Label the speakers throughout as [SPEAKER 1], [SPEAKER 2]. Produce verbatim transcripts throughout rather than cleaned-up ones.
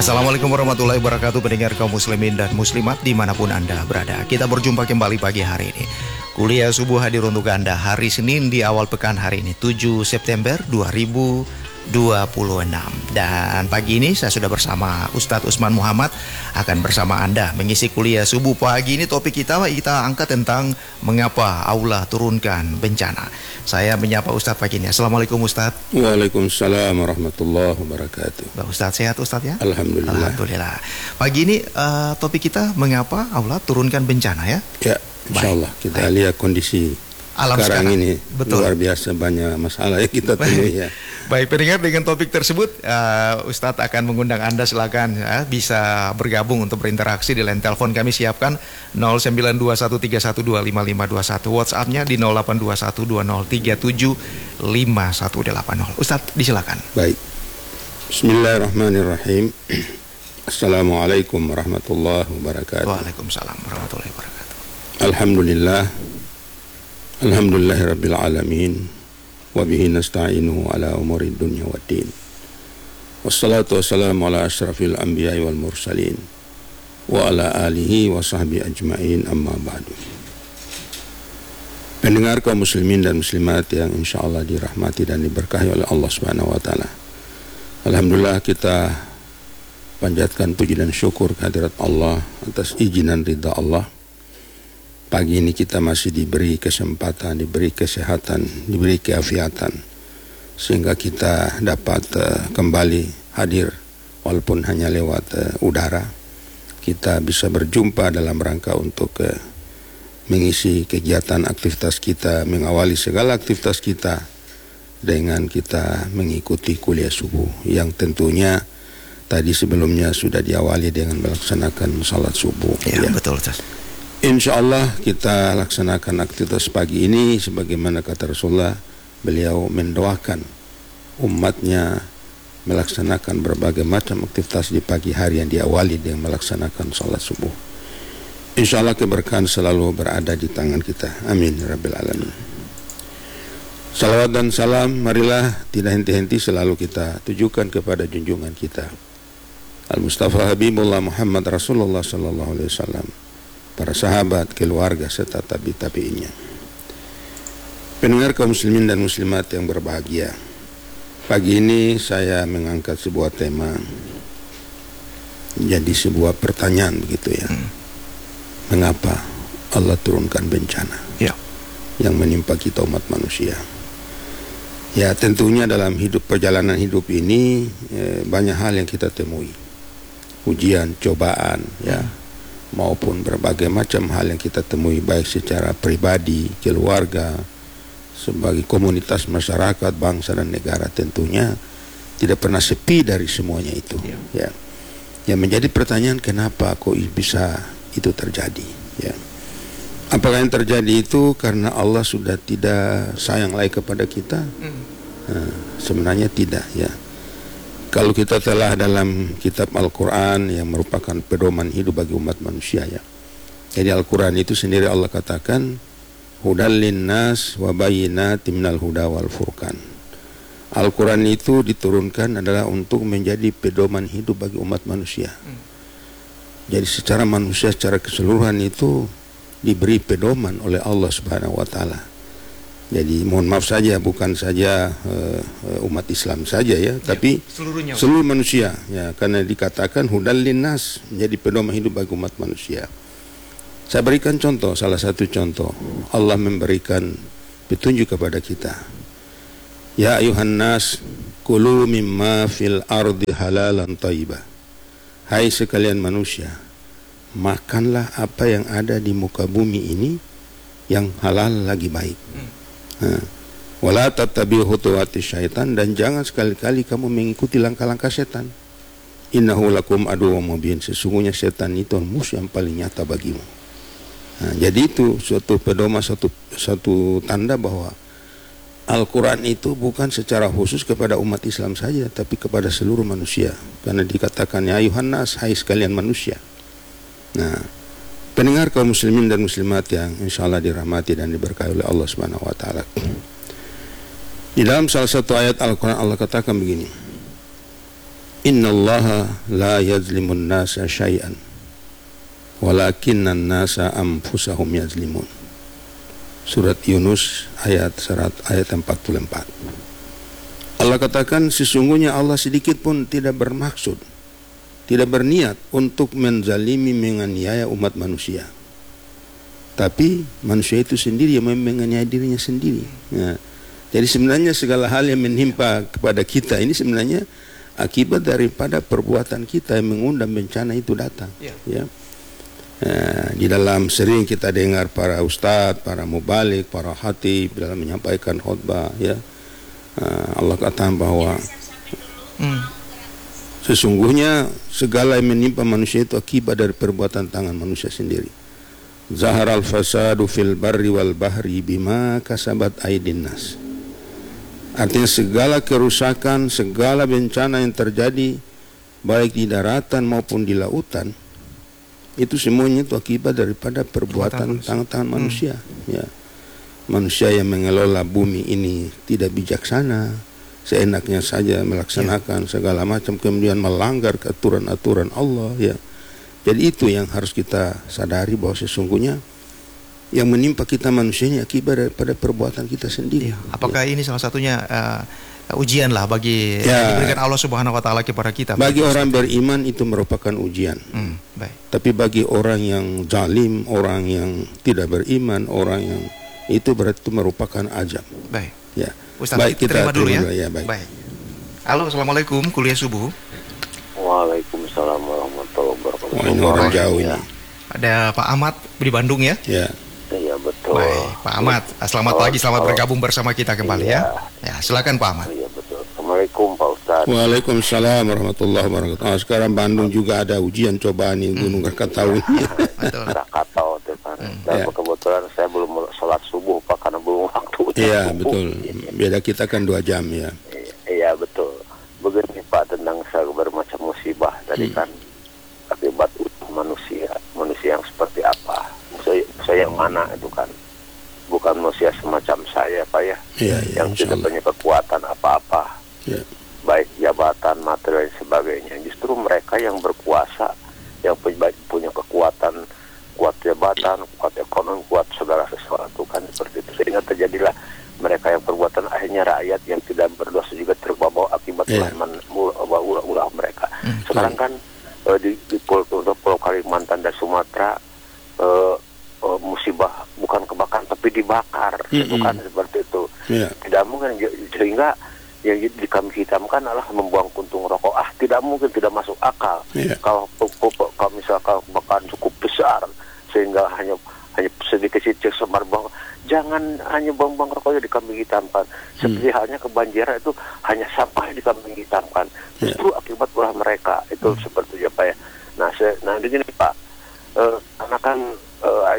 [SPEAKER 1] Assalamualaikum warahmatullahi wabarakatuh, pendengar kaum muslimin dan muslimat dimanapun Anda berada. Kita berjumpa kembali pagi hari ini. Kuliah subuh hadir untuk Anda hari Senin di awal pekan hari ini, tujuh September dua ribu dua puluh enam. Dan pagi ini saya sudah bersama Ustadz Usman Muhammad akan bersama Anda mengisi kuliah subuh pagi ini. Topik kita kita angkat tentang mengapa Allah turunkan bencana. Saya menyapa Ustadz pagi ini. Assalamualaikum Ustadz.
[SPEAKER 2] Waalaikumsalam warahmatullahi wabarakatuh.
[SPEAKER 1] Pak Ustadz sehat Ustadz ya?
[SPEAKER 2] Alhamdulillah.
[SPEAKER 1] Alhamdulillah. Pagi ini uh, topik kita mengapa Allah turunkan bencana ya?
[SPEAKER 2] Ya, insyaallah kita Baik. lihat kondisi
[SPEAKER 1] alam
[SPEAKER 2] sekarang,
[SPEAKER 1] sekarang
[SPEAKER 2] ini
[SPEAKER 1] betul.
[SPEAKER 2] Luar biasa banyak masalah yang kita temui ya.
[SPEAKER 1] Baik, pendengar, dengan topik tersebut uh, Ustadz akan mengundang Anda, silakan ya, bisa bergabung untuk berinteraksi di line telepon kami siapkan nol sembilan dua satu tiga satu dua lima lima dua satu, WhatsApp-nya di nol delapan dua satu dua nol tiga tujuh lima satu delapan nol. Ustadz disilakan.
[SPEAKER 2] Baik. Bismillahirrahmanirrahim. Assalamualaikum warahmatullahi wabarakatuh.
[SPEAKER 1] Waalaikumsalam warahmatullahi wabarakatuh.
[SPEAKER 2] Alhamdulillah. Alhamdulillahirabbil alamin wa bihi nasta'inu ala umuri dunya waddin. Wassalatu wassalamu ala asyrafil anbiya'i wal mursalin wa ala alihi wa sahbihi ajma'in, amma ba'du. Pendengar kaum muslimin dan muslimat yang insyaallah dirahmati dan diberkahi oleh Allah Subhanahu wa taala. Alhamdulillah kita panjatkan puji dan syukur kehadirat Allah atas izinan ridha Allah. Pagi ini kita masih diberi kesempatan, diberi kesehatan, diberi keafiatan, sehingga kita dapat uh, kembali hadir walaupun hanya lewat uh, udara. Kita bisa berjumpa dalam rangka untuk uh, mengisi kegiatan aktivitas kita, mengawali segala aktivitas kita dengan kita mengikuti kuliah subuh yang tentunya tadi sebelumnya sudah diawali dengan melaksanakan salat subuh.
[SPEAKER 1] Ya, ya. Betul, Ustaz.
[SPEAKER 2] InsyaAllah kita laksanakan aktivitas pagi ini sebagaimana kata Rasulullah, beliau mendoakan umatnya melaksanakan berbagai macam aktivitas di pagi hari yang diawali dengan melaksanakan salat subuh. InsyaAllah keberkahan selalu berada di tangan kita. Amin ya Rabbil Alamin. Salawat dan salam marilah tidak henti-henti selalu kita tujukan kepada junjungan kita Al-Mustafa Habibullah Muhammad Rasulullah sallallahu alaihi wasallam, para sahabat, keluarga, serta tabi-tabi'innya. Pendengar kaum muslimin dan muslimat yang berbahagia, pagi ini saya mengangkat sebuah tema, jadi sebuah pertanyaan begitu ya. Hmm. Mengapa Allah turunkan bencana ya. yang menimpa kita umat manusia? Ya tentunya dalam hidup, perjalanan hidup ini eh, banyak hal yang kita temui, ujian, cobaan, ya. Hmm. maupun berbagai macam hal yang kita temui baik secara pribadi, keluarga, sebagai komunitas masyarakat, bangsa dan negara, tentunya tidak pernah sepi dari semuanya itu. Ya. Ya. Yang menjadi pertanyaan, kenapa kok bisa itu terjadi? Ya. Apakah yang terjadi itu karena Allah sudah tidak sayang lagi kepada kita? Hmm. Nah, sebenarnya tidak ya. Kalau kita telah dalam kitab Al-Quran yang merupakan pedoman hidup bagi umat manusia ya. Jadi Al-Quran itu sendiri Allah katakan hudal linnas wa bayyinatin minal huda wal furqan. Al-Quran itu diturunkan adalah untuk menjadi pedoman hidup bagi umat manusia. Jadi secara manusia secara keseluruhan itu diberi pedoman oleh Allah Subhanahu wa taala. Jadi mohon maaf saja, bukan saja uh, umat Islam saja ya, ya tapi seluruhnya, seluruh manusia ya, karena dikatakan hudal linnas, menjadi pedoman hidup bagi umat manusia. Saya berikan contoh, salah satu contoh, Allah memberikan petunjuk kepada kita. Ya ayuhan nas kulu mimma fil ardi halalan thayyibah. Hai sekalian manusia, makanlah apa yang ada di muka bumi ini yang halal lagi baik. Hmm. Wala tattabi'u khutuwati syaitan, dan jangan sekali-kali kamu mengikuti langkah-langkah setan. Innahu lakum aduwwum mubin, sesungguhnya setan itu musuh yang paling nyata bagimu. Nah, jadi itu suatu pedoman, satu satu tanda bahwa Al-Quran itu bukan secara khusus kepada umat Islam saja, tapi kepada seluruh manusia. Karena dikatakan ya ayuhan nas, hai sekalian manusia. Nah, pendengar kaum muslimin dan muslimat yang insyaallah dirahmati dan diberkahi oleh Allah Subhanahu wa taala. Di dalam salah satu ayat Al-Qur'an Allah katakan begini. Innallaha la yazlimun nasa syai'an walakinnan nasa anfusahum yazlimun. Surat Yunus ayat serat ayat empat puluh empat. Allah katakan sesungguhnya Allah sedikit pun tidak bermaksud, tidak berniat untuk menzalimi, menganiaya umat manusia. Tapi manusia itu sendiri yang menganiaya dirinya sendiri. Ya. Jadi sebenarnya segala hal yang menimpa kepada kita ini sebenarnya akibat daripada perbuatan kita yang mengundang bencana itu datang. Ya. Ya. Nah, di dalam sering kita dengar para ustadz, para mubalik, para khatib dalam menyampaikan khutbah, ya, Allah katakan bahwa hmm. sesungguhnya segala yang menimpa manusia itu akibat dari perbuatan tangan manusia sendiri. Zaharal fasadu fil barri wal bahri bima kasabat aydin nas. Artinya segala kerusakan, segala bencana yang terjadi baik di daratan maupun di lautan, itu semuanya itu akibat daripada perbuatan tangan-tangan manusia. Hmm. Ya, manusia yang mengelola bumi ini tidak bijaksana, seenaknya saja melaksanakan ya. segala macam, kemudian melanggar aturan-aturan Allah. Ya, jadi itu yang harus kita sadari bahwa sesungguhnya yang menimpa kita manusia ini akibat daripada perbuatan kita sendiri. Ya.
[SPEAKER 1] Apakah ya. ini salah satunya uh, ujian lah bagi ya. yang diberikan Allah Subhanahu Wa Taala kepada kita?
[SPEAKER 2] Bagi orang beriman itu merupakan ujian. Hmm, baik. Tapi bagi orang yang zalim, orang yang tidak beriman, orang yang itu berarti merupakan ajab.
[SPEAKER 1] Baik.
[SPEAKER 2] Ya.
[SPEAKER 1] Ustaz, baik, kita terima dulu ya.
[SPEAKER 2] ya baik.
[SPEAKER 1] baik. Halo, assalamualaikum, kuliah subuh.
[SPEAKER 3] Waalaikumsalam warahmatullahi wabarakatuh.
[SPEAKER 2] Wah, ini orang jauh
[SPEAKER 3] ya.
[SPEAKER 2] ini.
[SPEAKER 1] Ada Pak Ahmad di Bandung ya?
[SPEAKER 3] Ya. Iya betul.
[SPEAKER 1] Baik, Pak Ahmad, selamat pagi, selamat oh, bergabung bersama kita kembali iya. ya. Ya, silakan Pak Ahmad.
[SPEAKER 3] Iya betul. Assalamualaikum Pak Ustaz.
[SPEAKER 2] Waalaikumsalam warahmatullahi wabarakatuh. Ah, sekarang Bandung juga ada ujian cobaan nih, Gunung Krakatau.
[SPEAKER 3] Betul. Krakatau itu kan. Hmm. Dan ya. kebetulan saya belum sholat subuh Pak karena belum waktu.
[SPEAKER 2] Iya betul. Beda kita kan dua jam ya.
[SPEAKER 3] Iya betul. Begini Pak tentang bermacam musibah tadi hmm. kan akibat manusia, manusia yang seperti apa? Saya, saya yang mana itu kan? Bukan manusia semacam saya Pak ya, ya, ya yang tidak punya kekuatan apa-apa, ya. baik jabatan, materi dan sebagainya. Justru mereka yang berkuasa, yang punya kekuatan, kuat jabatan, kuat ekonomi, kuat segala sesuatu kan seperti itu. Sehingga terjadilah mereka yang perbuatan, akhirnya rakyat yang tidak berdosa juga terbawa akibat ya. ulah-ulah mereka. Hmm. Sekarang kan uh, di, di Pulau, Pulau Kalimantan dan Sumatera uh, uh, musibah bukan kebakaran tapi dibakar, mm-hmm. itu kan seperti itu. Yeah. Tidak mungkin, sehingga yang di kami hitamkan adalah membuang puntung rokok. Ah, tidak mungkin, tidak masuk akal. Yeah. Kalau kalau misalkan kebakaran cukup besar sehingga hanya hanya sedikit sedikit semar bang, jangan hanya buang-buang rokoknya di kambing hitamkan. Seperti mm. halnya kebanjiran itu hanya sampah di kambing hitamkan. Justru yeah. akibat ulah mereka itu mm. seperti apa ya. Nah, saya, nah begini Pak, uh, karena kan uh,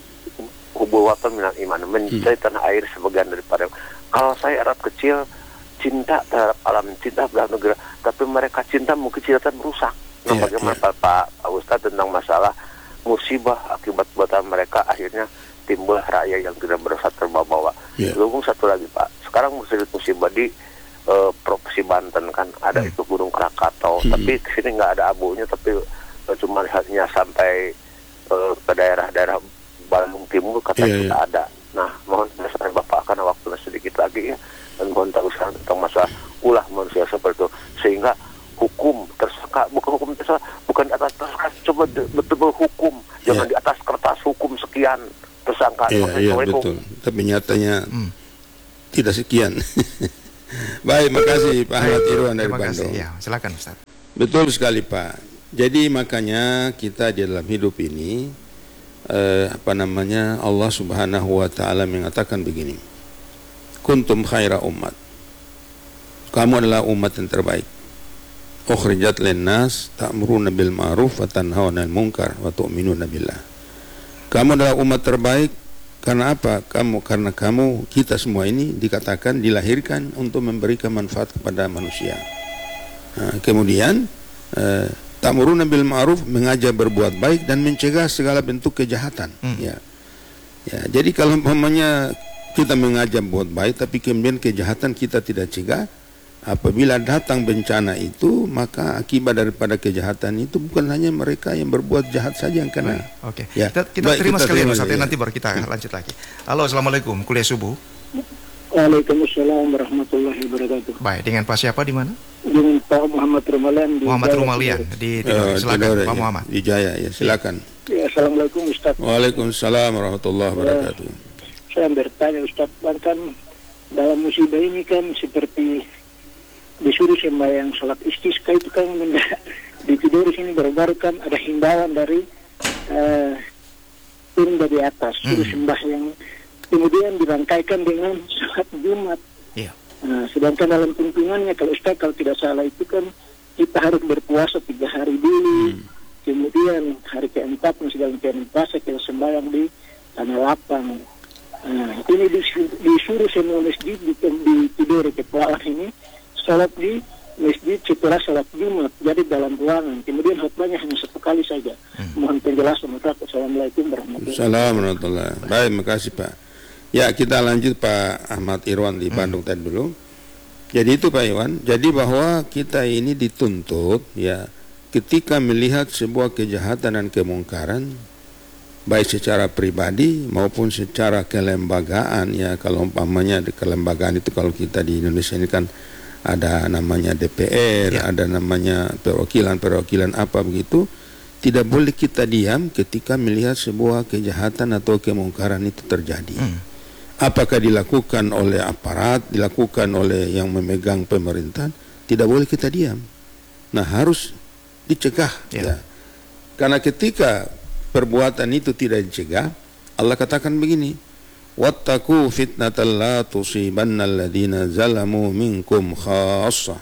[SPEAKER 3] hubungan minal iman, mencintai hmm. tanah air sebagian daripada. Kalau saya Arab kecil cinta terhadap alam, cinta terhadap negara, tapi mereka cinta mungkin cinta merusak. Nah, yeah, bagaimana yeah. Pak, Pak Ustadz tentang masalah musibah akibat buatan mereka akhirnya timbul rakyat yang tidak berdosa terbawa-bawa. Yeah. Lalu satu lagi Pak, sekarang musibah musibah di uh, Provinsi Banten kan ada hmm. itu Gunung Krakatau, hmm. tapi sini nggak ada abunya, tapi uh, cuma hanya sampai uh, ke daerah-daerah Bandung Timur kata yeah, kita yeah. ada. Nah, mohon saya Bapak karena waktunya sedikit lagi ya, dan mohon tahu tentang masalah ulah manusia seperti itu, sehingga hukum tersangka, bukan hukum tersangka, bukan di atas tersangka, coba betul-betul hukum, jangan yeah. di atas kertas hukum sekian tersangka.
[SPEAKER 2] Iya, yeah, yeah, betul. Tapi nyatanya hmm. tidak sekian. Baik, makasih Pak Ahmad Irwan dari Bandung.
[SPEAKER 1] Ya, silakan Ustaz.
[SPEAKER 2] Betul sekali Pak. Jadi makanya kita di dalam hidup ini Eh, apa namanya Allah Subhanahu Wa Taala mengatakan begini, kuntum khaira ummat, kamu adalah umat yang terbaik, ukhrijat linnas ta'muruna bil ma'ruf wa tanhauna 'anil munkar wa tu'minuna billah. Kamu adalah umat terbaik karena apa? Kamu karena kamu kita semua ini dikatakan dilahirkan untuk memberikan manfaat kepada manusia. Nah, kemudian eh, ta'muruna bil ma'ruf, mengajak berbuat baik dan mencegah segala bentuk kejahatan. Hmm. Ya. Ya, jadi kalau umpamanya kita mengajak buat baik tapi kemudian kejahatan kita tidak cegah, apabila datang bencana itu, maka akibat daripada kejahatan itu bukan hanya mereka yang berbuat jahat saja yang kena.
[SPEAKER 1] Oke,
[SPEAKER 2] ya.
[SPEAKER 1] kita, kita
[SPEAKER 2] Baik,
[SPEAKER 1] terima
[SPEAKER 2] kita
[SPEAKER 1] sekali
[SPEAKER 2] terima
[SPEAKER 1] Ustaz,
[SPEAKER 2] ya.
[SPEAKER 1] nanti baru kita lanjut lagi. Halo, Assalamualaikum, kuliah subuh.
[SPEAKER 4] Waalaikumsalam warahmatullahi wabarakatuh.
[SPEAKER 1] Baik, dengan Pak siapa di mana?
[SPEAKER 4] Dengan Pak Muhammad Rumalian di
[SPEAKER 1] Muhammad
[SPEAKER 4] Jaya,
[SPEAKER 1] Rumalian di Tidore.
[SPEAKER 2] Uh,
[SPEAKER 1] Silakan
[SPEAKER 2] Tidore,
[SPEAKER 1] Pak
[SPEAKER 2] ya.
[SPEAKER 1] Muhammad.
[SPEAKER 2] Di Jaya ya, silakan.
[SPEAKER 4] Ya, Assalamualaikum Ustaz.
[SPEAKER 2] Waalaikumsalam warahmatullahi wabarakatuh.
[SPEAKER 4] Saya bertanya Ustaz, kan dalam musibah ini kan seperti disuruh sembahyang sholat istisqa itu kan di Tidore sini baru-baru kan ada himbauan dari uh, turun dari atas, suruh
[SPEAKER 1] hmm.
[SPEAKER 4] sembahyang, kemudian dirangkaikan dengan sholat Jumat.
[SPEAKER 1] Iya.
[SPEAKER 4] Nah, sedangkan dalam tuntunannya kalau Ustaz kalau tidak salah itu kan kita harus berpuasa tiga hari dulu, hmm. kemudian hari keempat masih dalam keadaan puasa kita sembahyang di tanah lapang. Nah, ini disuruh, disuruh semua masjid di, di Tidore Kepulauan ini sholat di masjid setelah sholat Jumat, jadi dalam ruangan. Kemudian khutbahnya hanya satu kali saja. Hmm. Mohon penjelasan. Assalamualaikum warahmatullahi wabarakatuh.
[SPEAKER 2] Assalamualaikum. Baik, makasih Pak. Ya, kita lanjut Pak Ahmad Irwan di Bandung hmm. tadi dulu. Jadi itu Pak Iwan, jadi bahwa kita ini dituntut ya ketika melihat sebuah kejahatan dan kemungkaran baik secara pribadi maupun secara kelembagaan ya. Kalau umpamanya di kelembagaan itu kalau kita di Indonesia ini kan ada namanya D P R, ya. Ada namanya perwakilan-perwakilan apa begitu. Tidak boleh kita diam ketika melihat sebuah kejahatan atau kemungkaran itu terjadi. Hmm. Apakah dilakukan oleh aparat, dilakukan oleh yang memegang pemerintahan, tidak boleh kita diam. Nah, harus dicegah. Ya. Ya. Karena ketika perbuatan itu tidak dicegah, Allah katakan begini, wattaqu fitnatal la tusibanna alladhina zalamu minkum khassah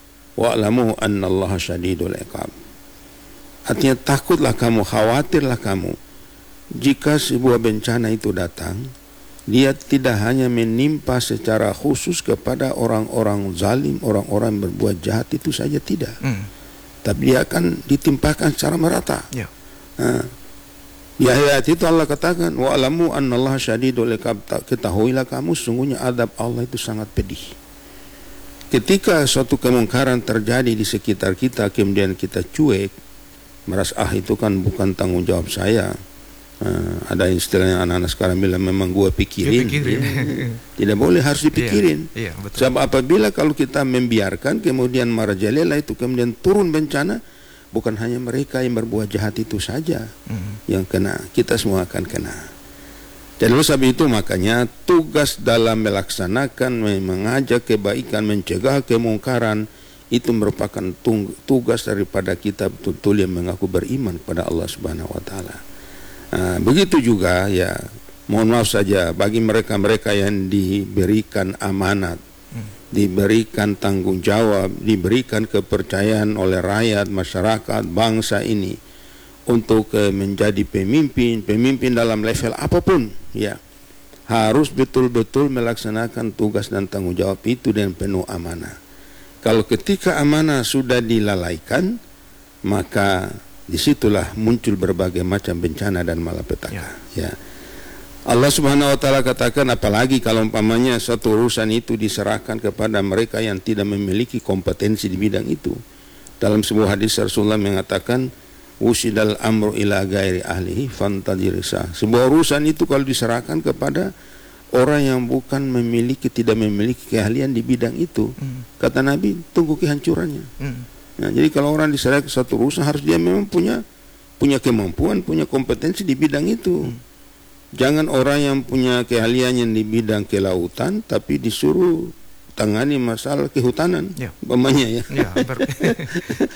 [SPEAKER 2] wa'lamu annallaha syadidul iqab. Artinya takutlah kamu, khawatirlah kamu jika sebuah bencana itu datang, dia tidak hanya menimpa secara khusus kepada orang-orang zalim, orang-orang yang berbuat jahat itu saja tidak, hmm. tapi dia akan ditimpakan secara merata. Ya. Nah, di ayat itu Allah katakan wa'lamu annallaha syadidul iqab, ketahuilah kamu sungguhnya adab Allah itu sangat pedih. Ketika suatu kemungkaran terjadi di sekitar kita kemudian kita cuek, merasa ah itu kan bukan tanggung jawab saya. Uh, ada istilahnya anak-anak sekarang bilang memang gua pikirin. pikirin. Ya, tidak boleh, harus dipikirin. Iya, iya, betul. Sebab apabila kalau kita membiarkan kemudian marajalela itu kemudian turun bencana, bukan hanya mereka yang berbuat jahat itu saja mm-hmm. yang kena, kita semua akan kena. Jadi sebab itu makanya tugas dalam melaksanakan, mengajak kebaikan, mencegah kemungkaran itu merupakan tugas daripada kita betul-betul yang mengaku beriman kepada Allah Subhanahu wa taala. Nah, begitu juga ya, mohon maaf saja bagi mereka-mereka yang diberikan amanat, hmm. diberikan tanggung jawab, diberikan kepercayaan oleh rakyat, masyarakat, bangsa ini untuk uh, menjadi pemimpin, pemimpin dalam level apapun ya, harus betul-betul melaksanakan tugas dan tanggung jawab itu dengan penuh amanah. Kalau ketika amanah sudah dilalaikan, maka disitulah muncul berbagai macam bencana dan malapetaka. Ya. Ya. Allah Subhanahu Wa Taala katakan, apalagi kalau umpamanya suatu urusan itu diserahkan kepada mereka yang tidak memiliki kompetensi di bidang itu. Dalam sebuah hadis Rasulullah mengatakan, "Usidal amru ila ghairi ahlihi fantadirisa." Sebuah urusan itu kalau diserahkan kepada orang yang bukan memiliki, tidak memiliki keahlian di bidang itu, hmm. kata Nabi, tunggu kehancurannya. Hmm. Nah, jadi kalau orang diserahkan ke satu urusan, harus dia memang punya punya kemampuan, punya kompetensi di bidang itu. Hmm. Jangan orang yang punya keahlian yang di bidang kelautan, tapi disuruh tangani masalah kehutanan, ya. Umpamanya ya. Ya,